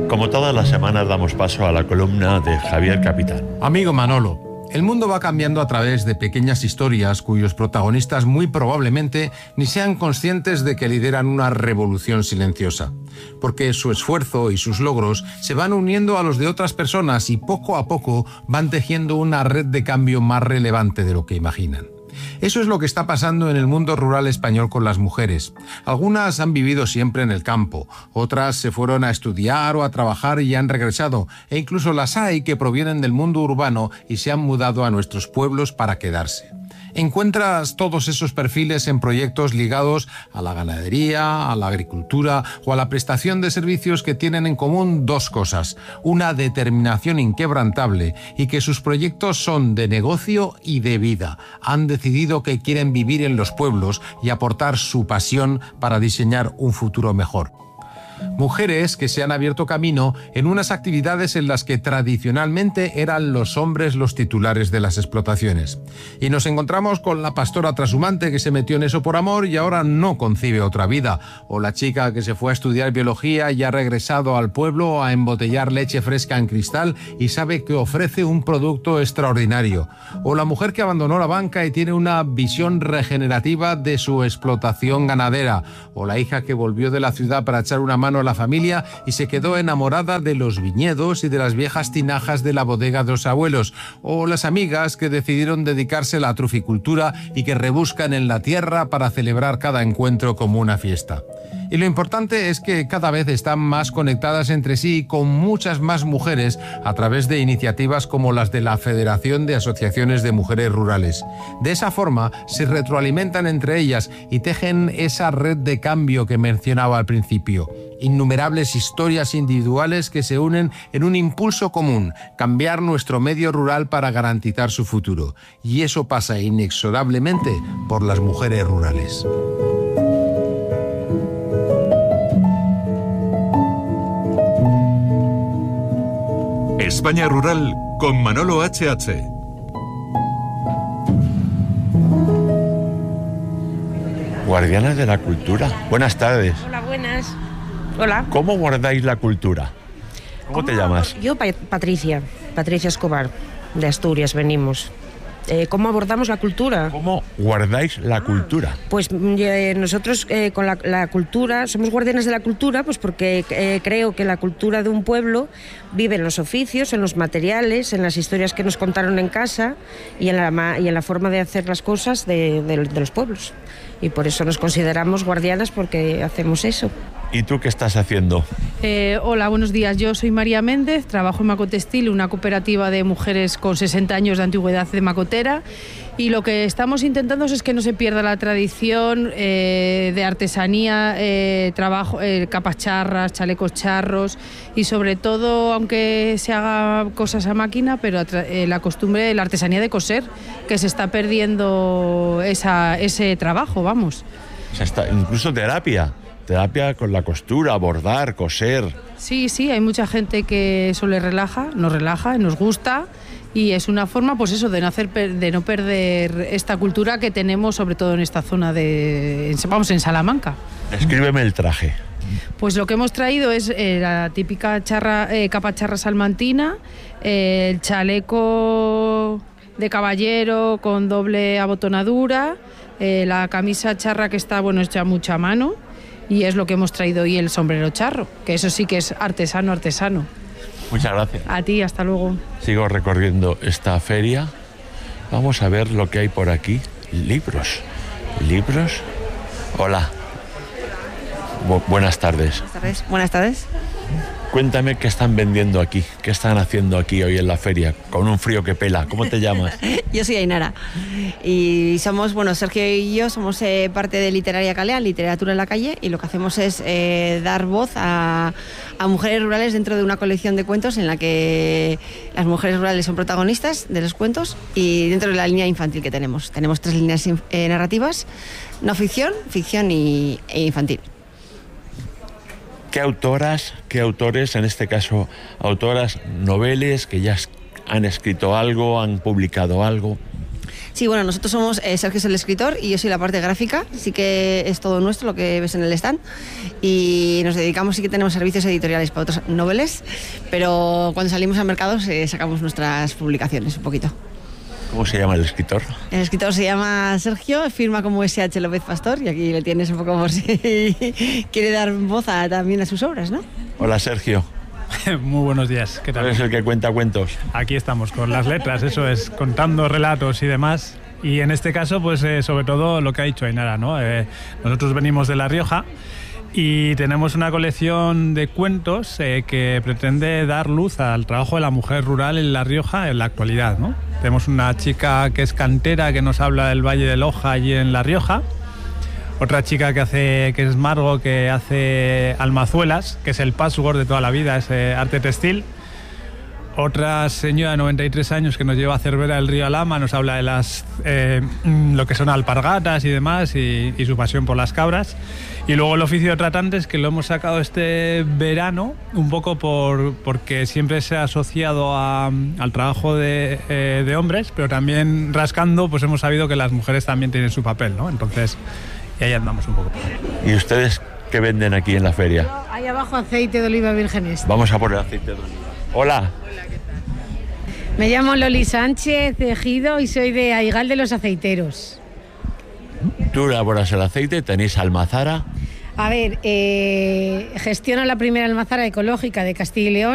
Como todas las semanas damos paso a la columna de Javier Capitán. Amigo Manolo, el mundo va cambiando a través de pequeñas historias cuyos protagonistas muy probablemente ni sean conscientes de que lideran una revolución silenciosa, porque su esfuerzo y sus logros se van uniendo a los de otras personas y poco a poco van tejiendo una red de cambio más relevante de lo que imaginan. Eso es lo que está pasando en el mundo rural español con las mujeres. Algunas han vivido siempre en el campo, otras se fueron a estudiar o a trabajar y han regresado, e incluso las hay que provienen del mundo urbano y se han mudado a nuestros pueblos para quedarse. Encuentras todos esos perfiles en proyectos ligados a la ganadería, a la agricultura o a la prestación de servicios que tienen en común dos cosas: una determinación inquebrantable y que sus proyectos son de negocio y de vida. Han decidido que quieren vivir en los pueblos y aportar su pasión para diseñar un futuro mejor. Mujeres que se han abierto camino en unas actividades en las que tradicionalmente eran los hombres los titulares de las explotaciones. Y nos encontramos con la pastora trashumante que se metió en eso por amor y ahora no concibe otra vida, o la chica que se fue a estudiar biología y ha regresado al pueblo a embotellar leche fresca en cristal y sabe que ofrece un producto extraordinario, o la mujer que abandonó la banca y tiene una visión regenerativa de su explotación ganadera, o la hija que volvió de la ciudad para echar una mano a la familia y se quedó enamorada de los viñedos y de las viejas tinajas de la bodega de los abuelos, o las amigas que decidieron dedicarse a la truficultura y que rebuscan en la tierra para celebrar cada encuentro como una fiesta. Y lo importante es que cada vez están más conectadas entre sí, con muchas más mujeres a través de iniciativas como las de la Federación de Asociaciones de Mujeres Rurales. De esa forma se retroalimentan entre ellas y tejen esa red de cambio que mencionaba al principio. Innumerables historias individuales que se unen en un impulso común: cambiar nuestro medio rural para garantizar su futuro. Y eso pasa inexorablemente por las mujeres rurales. España Rural con Manolo H.H. Guardianas de la cultura. Buenas tardes. Hola, buenas. Hola. ¿Cómo guardáis la cultura? ¿Cómo te llamas? Yo, Patricia Escobar, de Asturias venimos. ¿Cómo abordamos la cultura? ¿Cómo guardáis la cultura? Pues nosotros con la cultura, somos guardianes de la cultura, pues porque creo que la cultura de un pueblo vive en los oficios, en los materiales, en las historias que nos contaron en casa y en la forma de hacer las cosas de los pueblos. Y por eso nos consideramos guardianas, porque hacemos eso. ¿Y tú qué estás haciendo? Hola, buenos días. Yo soy María Méndez, trabajo en Macotextil, una cooperativa de mujeres con 60 años de antigüedad de macotera, y lo que estamos intentando es que no se pierda la tradición de artesanía, trabajo, capas charras, chalecos charros, y sobre todo, aunque se haga cosas a máquina, pero la costumbre, la artesanía de coser, que se está perdiendo ese trabajo, vamos. O sea, incluso terapia con la costura, bordar, coser. Sí, hay mucha gente que eso nos relaja, nos gusta, y es una forma, pues eso, de no perder esta cultura que tenemos, sobre todo en esta zona en Salamanca. Descríbeme el traje. Pues lo que hemos traído es la típica capa charra salmantina, el chaleco de caballero con doble abotonadura, la camisa charra que está, hecha mucho a mano, y es lo que hemos traído, y el sombrero charro, que eso sí que es artesano. Muchas gracias. A ti, hasta luego. Sigo recorriendo esta feria. Vamos a ver lo que hay por aquí. Libros. Hola. Buenas tardes. Buenas tardes. Cuéntame qué están vendiendo aquí, qué están haciendo aquí hoy en la feria, con un frío que pela. ¿Cómo te llamas? Yo soy Ainara y somos, Sergio y yo somos parte de Literaria Calea, Literatura en la Calle, y lo que hacemos es dar voz a mujeres rurales dentro de una colección de cuentos en la que las mujeres rurales son protagonistas de los cuentos, y dentro de la línea infantil que tenemos. Tenemos 3 líneas narrativas: no ficción, ficción e infantil. ¿Qué autoras, qué autores, en este caso autoras noveles que ya han escrito algo, han publicado algo? Sí, bueno, nosotros somos, Sergio es el escritor y yo soy la parte gráfica, sí que es todo nuestro lo que ves en el stand, y nos dedicamos, sí que tenemos servicios editoriales para otros noveles, pero cuando salimos al mercado sacamos nuestras publicaciones un poquito. ¿Cómo se llama el escritor? El escritor se llama Sergio, firma como S.H. López Pastor, y aquí le tienes un poco por si quiere dar voz también a sus obras, ¿no? Hola, Sergio. Muy buenos días, ¿qué tal? ¿Tú eres el que cuenta cuentos? Aquí estamos con las letras, eso es, contando relatos y demás. Y en este caso, pues sobre todo lo que ha dicho Ainara, ¿no? Nosotros venimos de La Rioja y tenemos una colección de cuentos que pretende dar luz al trabajo de la mujer rural en La Rioja en la actualidad, ¿no? Tenemos una chica que es cantera, que nos habla del Valle del Oja allí en La Rioja. Otra chica que es Margo, que hace almazuelas, que es el patchwork de toda la vida, es arte textil. Otra señora de 93 años que nos lleva a Cervera del Río Alhama, nos habla de lo que son alpargatas y demás, y su pasión por las cabras. Y luego el oficio de tratantes, que lo hemos sacado este verano, un poco porque siempre se ha asociado al trabajo de hombres, pero también rascando, pues hemos sabido que las mujeres también tienen su papel, ¿no? Entonces, y ahí andamos un poco. ¿Y ustedes qué venden aquí en la feria? Ahí abajo aceite de oliva virgen extra. Vamos a por el aceite de oliva. Hola. Me llamo Loli Sánchez Ejido y soy de Aigal de los Aceiteros. Tú elaboras el aceite, tenéis almazara. A ver, gestiono la primera almazara ecológica de Castilla y León.